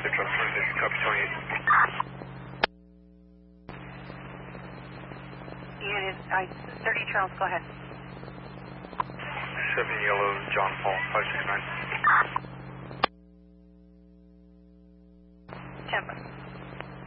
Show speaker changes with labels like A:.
A: Truck 26, copy 28.
B: Unit 30 Charles, go ahead.
A: 7 Yellow, John Paul, 569.
B: Tampa.